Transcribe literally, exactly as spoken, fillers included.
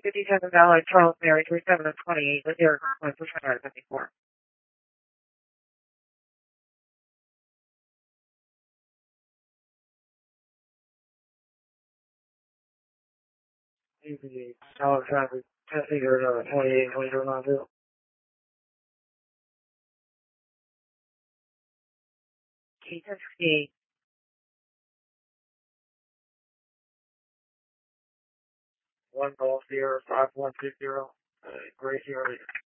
fifty-seven Valley, Charles Mary, three seven twenty-eight, with your request for Sunrise fifty-four. Easy, solid traffic, Tennessee, Arizona, twenty-eight, twenty-two, nine zero. K ten sixty-eight. One Golf Sierra, five one two zero, uh, Gray Sierra.